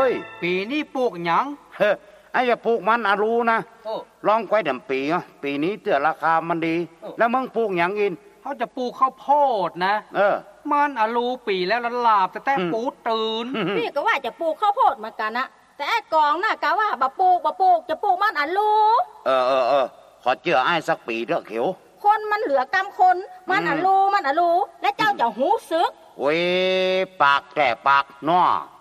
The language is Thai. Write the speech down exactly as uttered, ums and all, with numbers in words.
ยปีนี้ปลูกหยังเฮ้ไอ้จะปลูกมันอะรู้นะลองไว้เดิมปีอ่ะปีนี้เตื้อราคามันดีแล้วมึงปลูกหยังอินเขาจะปลูกข้าวโพดนะเออมันอะรู้ปีแล้วละลาบแต่แต่ปูตื่นพี่ก็ว่าจะปลูกข้าวโพดเหมือนกันนะแต่ไอ้กองน่ะกะว่าบ่ปลูกบ่ปลูกจะปลูกมันอะรู้เออเออเออขอเจือไอ้สักปีเถอะเขียวคนมันเหลือกำคนมันอะรู้มันอะรู้และเจ้าจะหูซึกเว้ปากแก่ปากน้อ